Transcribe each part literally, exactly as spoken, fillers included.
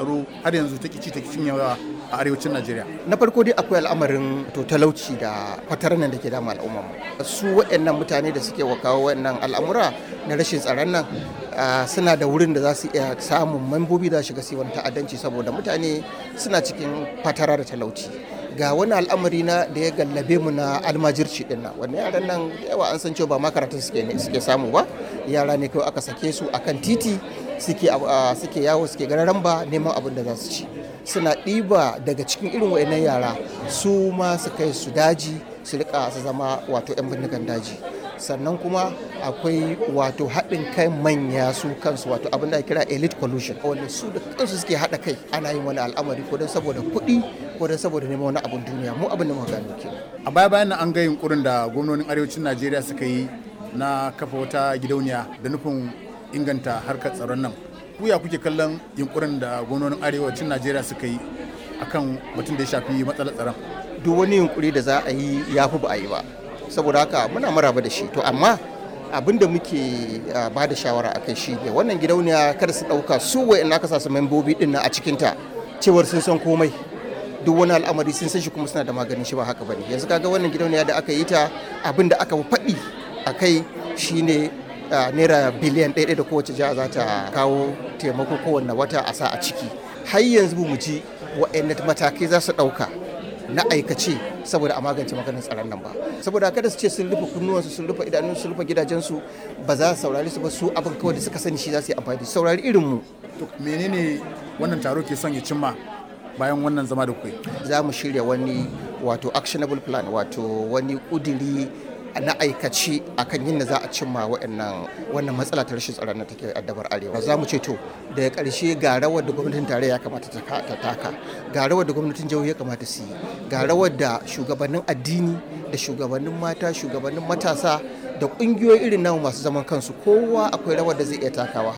tsaro har yanzu ta kici ta kicin yawa a arewacin Najeriya? Na farko dai akwai al'amarin to talauci da fatarar nan da ke dama al'ummar mu. Su waɗannan mutane da suke kawo waɗannan al'amura na rashin tsaron nan suna da wurin da za su iya samun mambobi da shiga su wani ta'addanci saboda mutane suna cikin fatara da talauci. Ga wani al'amari na da ya gallabe mu na almajirci din nan, wannan yaran nan yawa an san cewa ba makarantar suke ne suke samu ba, yara ne kawai aka sake su akan titi suke suke yawo suke gararan ba neman abin da za su ci. Suna ɗiba daga cikin irin wayannan yara su ma su kai su daji su rika su zama wato 'yan bindigan daji. Sannan kuma akwai wato haɗin kai manya su kansu wato abin da kira elite collusion wanda su da kansu suke haɗa kai ana yin wani al'amari ko don saboda kuɗi ko don saboda neman wani abin duniya mu abin da muka gano ke. A baya bayan nan an ga yunkurin da gwamnonin arewacin Najeriya suka yi na kafa wata gidauniya da nufin inganta harkar tsaron nan. Ku ya kuke kallon yunkurin da gwamnonin arewacin Najeriya suka yi akan batun da ya shafi matsalar tsaron? Duk wani yunkuri da za a yi ya fi ba a yi ba. Saboda haka muna maraba da shi to amma abin da muke ba da shawara a kai shi ne wannan gidauniya kada su ɗauka su wa'in aka sa su membobi ɗin a cikinta cewar sun san komai duk wani al'amari sun san shi kuma suna da maganin shi ba haka bane. Yanzu kaga wannan gidauniya da aka yi ta abin da aka faɗi a kai shine naira biliyan ɗaya da kowace jiha za ta kawo taimako kowanne wata a sa a ciki. Har yanzu mu ji wa'in matakai za su ɗauka na aikace saboda a magance maganin tsaron nan ba, saboda kada su ce sun rufe kunnuwansu sun rufe idanunsu sun rufe gidajensu ba za su saurari su ba, su abin kawai da suka sani shi za su yi amfani da saurari irin mu. To menene wannan taro ke son ya cimma bayan wannan zama da kuke? Za mu shirya wani wato actionable plan wato wani kudiri na aikace akan yin da za a cimma waɗannan wannan matsala ta rashin tsaron da take addabar arewa. Za mu ce to daga ƙarshe ga rawar da gwamnatin tarayya ya kamata ta taka, ga rawar da gwamnatin jihohi ya kamata su yi, ga rawar da shugabannin addini da shugabannin mata shugabannin matasa da ƙungiyoyi irin namu masu zaman kansu kowa akwai rawar da zai iya takawa.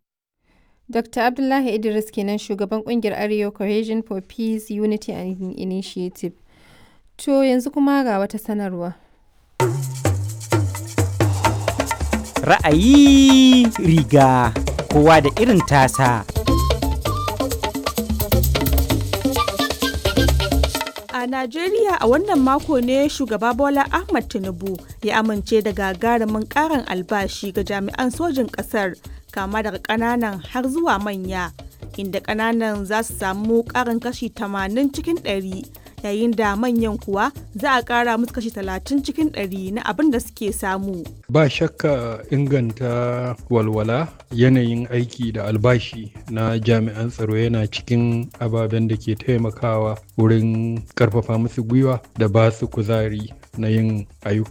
Dokta Abdullahi Idris kenan shugaban ƙungiyar Arewa Cohesion for Peace, Unity and Initiative. To yanzu kuma ga wata sanarwa. Ra'ayi riga kowa da irin tasa. A Najeriya a wannan mako ne shugaba Bola Ahmed Tinubu ya amince da gagarumin ƙarin albashi ga jami'an sojin ƙasar kama daga ƙananan har zuwa manya, inda ƙananan za su samu ƙarin kashi tamanin cikin ɗari. yayin da manyan kuwa za a ƙara musu kashi talatin cikin ɗari na abin da suke samu. Ba shakka inganta walwala yanayin aiki da albashi na jami'an tsaro yana cikin ababen da ke taimakawa wurin ƙarfafa musu gwiwa da ba su kuzari na yin ayyuka.